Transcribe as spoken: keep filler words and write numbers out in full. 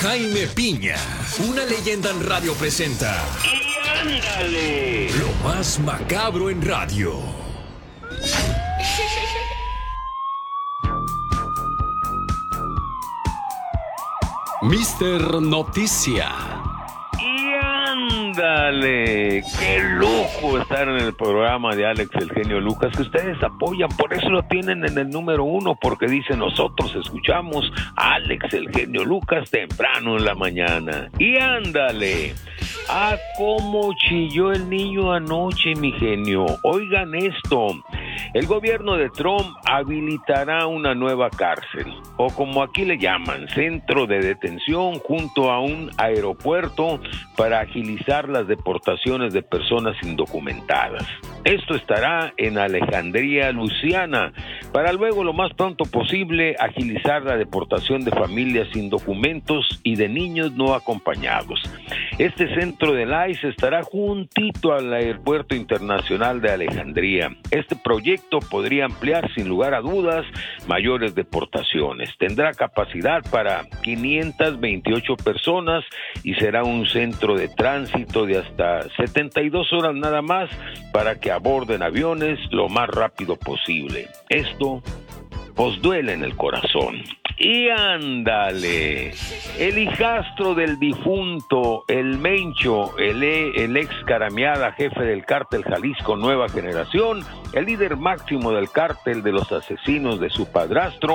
Jaime Piña, una leyenda en radio presenta. ¡Y ándale! Lo más macabro en radio. Mister Noticia. ¡Y ándale! ¡Qué lujo estar en el programa de Alex el Genio Lucas, que ustedes apoyan! Por eso lo tienen en el número uno, porque dice: nosotros escuchamos a Alex el Genio Lucas temprano en la mañana. ¡Y ándale! ¡Ah, cómo chilló el niño anoche, mi genio! Oigan esto. El gobierno de Trump habilitará una nueva cárcel, o como aquí le llaman, centro de detención junto a un aeropuerto para agilizar las deportaciones de personas indocumentadas. Esto estará en Alejandría, Luisiana, para luego lo más pronto posible agilizar la deportación de familias sin documentos y de niños no acompañados. Este centro del I C E estará juntito al Aeropuerto Internacional de Alejandría. Este proyecto podría ampliar sin lugar a dudas mayores deportaciones. Tendrá capacidad para quinientas veintiocho personas y será un centro de tránsito de hasta setenta y dos horas nada más para que aborden aviones lo más rápido posible. Esto os duele en el corazón. Y ándale, el hijastro del difunto, el Mencho, el, el ex Caramiada, jefe del cártel Jalisco Nueva Generación, el líder máximo del cártel de los asesinos de su padrastro,